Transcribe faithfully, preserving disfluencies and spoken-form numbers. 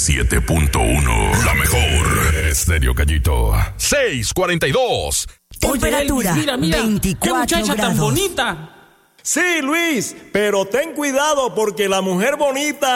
siete punto uno. La mejor. Estéreo Gallito. seiscientos cuarenta y dos. Temperatura. Oye, Elvis, mira, mira. veinticuatro ¡Qué muchacha grados. tan bonita! Sí, Luis, pero ten cuidado porque la mujer bonita